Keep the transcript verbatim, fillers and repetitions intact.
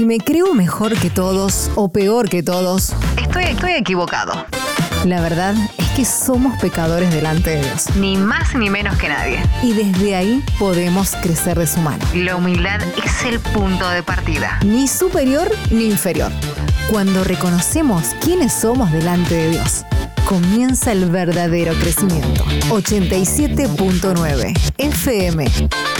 Si me creo mejor que todos o peor que todos, Estoy, estoy equivocado. la verdad es que somos pecadores delante de Dios. Ni más ni menos que nadie. Y desde ahí podemos crecer de su mano. La humildad es el punto de partida. Ni superior ni inferior. Cuando reconocemos quiénes somos delante de Dios, comienza el verdadero crecimiento. ochenta y siete punto nueve F M